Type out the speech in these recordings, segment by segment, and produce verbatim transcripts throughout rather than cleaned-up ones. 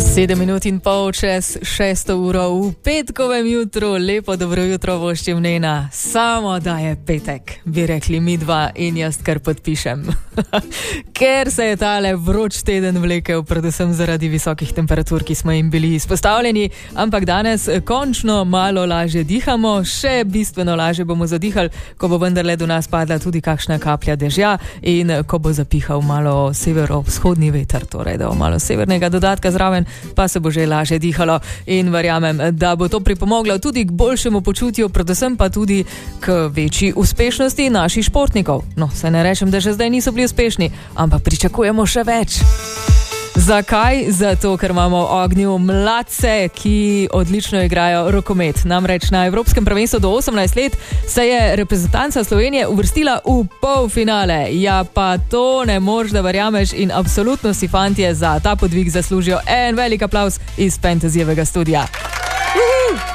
Sedem minut in pol čez šesto uro v petkovem jutru, lepo dobro jutro voščim Nena, samo da je petek, bi rekli mi dva in jaz kar podpišem. Ker se je tale vroč teden vlekel, predvsem zaradi visokih temperatur, ki smo jim bili izpostavljeni, ampak danes končno malo lažje dihamo, še bistveno lažje bomo zadihali, ko bo vendarle do nas padla tudi kakšna kaplja dežja in ko bo zapihal malo severovzhodni veter, torej da bo malo severnega dodatka zraven, pa se bo že lažje dihalo in verjamem, da bo to pripomoglo tudi k boljšemu počutju, predvsem pa tudi k večji uspešnosti naših športnikov. No, se ne rečem, da že zdaj niso bili uspešni, ampak pričakujemo še več. Zakaj? Zato, ker imamo v ognju mladce, ki odlično igrajo rokomet. Namreč na Evropskem prvenstvu do osemnajst let se je reprezentanca Slovenije uvrstila v polfinale. Ja, pa to ne moreš, da verjameš in absolutno si fantje za ta podvig zaslužijo en velik aplavz iz Fantasyjevega studija. Uhu!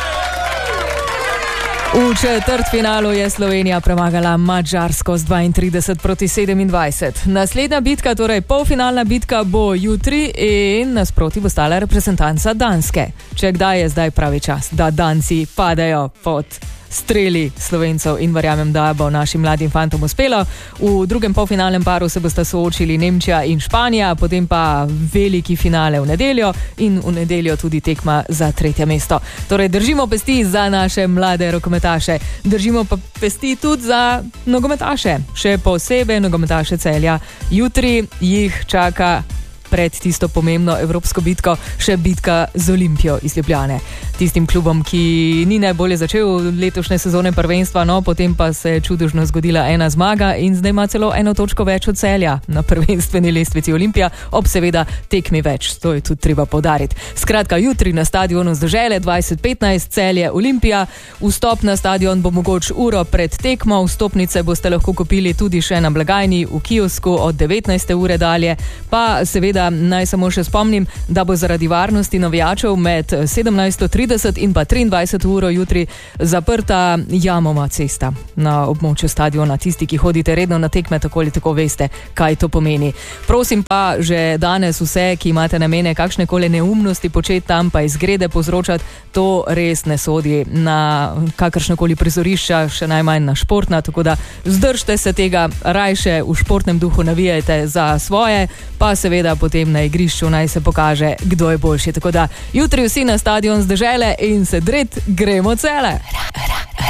V četrtfinalu je Slovenija premagala Madžarsko z dvaintrideset proti sedemindvajset. Naslednja bitka, torej polfinalna bitka, bo jutri in nasproti bo stala reprezentanca Danske. Če kdaj je zdaj pravi čas, da Danci padejo pod streli Slovencev in verjamem, da bo našim mladim fantom uspelo. V drugem polfinalnem paru se bosta soočili Nemčija in Španija, potem pa veliki finale v nedeljo in v nedeljo tudi tekma za tretje mesto. Torej držimo pesti za naše mlade rokometaše, držimo pa pesti tudi za nogometaše, še posebej nogometaše Celja. Jutri jih čaka pred tisto pomembno evropsko bitko še bitka z Olimpijo iz Ljubljane. Tistim klubom, ki ni najbolje začel letošnje sezone prvenstva, no, potem pa se je čudežno zgodila ena zmaga in zdaj ima celo eno točko več od Celja na prvenstveni lestvici Olimpija, ob seveda tekmi več, to je tudi treba poudariti. Skratka, jutri na stadionu z Dežele dvajset petnajst Celje Olimpija, vstop na stadion bo mogoč uro pred tekmo, vstopnice boste lahko kupili tudi še na blagajni v kiosku od devetnajste ure dalje, pa seveda naj samo še spomnim, da bo zaradi varnosti navijačev med sedemnajsto trideset in pa triindvajseto uro jutri zaprta Jamova cesta na območju stadiona. Tisti, ki hodite redno na tekme, tako ali tako veste, kaj to pomeni. Prosim pa že danes vse, ki imate namene kakšne koli neumnosti početi tam, pa izgrede povzročati, to res ne sodi na kakršne koli prizorišča, še najmanj na športna, tako da vzdržte se tega, rajše v športnem duhu navijajte za svoje, pa seveda potem na igrišču naj se pokaže, kdo je boljši. Tako da jutri vsi na stadion z Dežele in se dret gremo Cele.